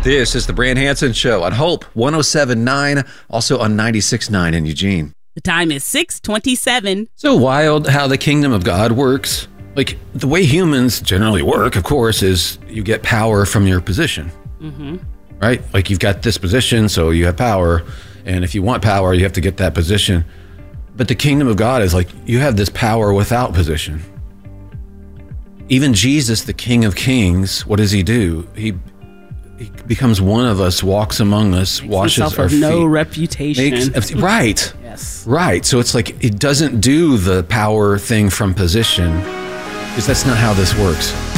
This is the Brand Hansen Show on Hope 107.9, also on 96.9 in Eugene. The time is 6:27. So wild how the kingdom of God works. Like, the way humans generally work, of course, is you get power from your position. Mm-hmm. Right? Like, you've got this position, so you have power. And if you want power, you have to get that position. But the kingdom of God is like, you have this power without position. Even Jesus, the King of Kings, what does he do? He becomes one of us, walks among us, washes our feet. No reputation. Right. Yes. Right. So it's like, it doesn't do the power thing from position, because that's not how this works.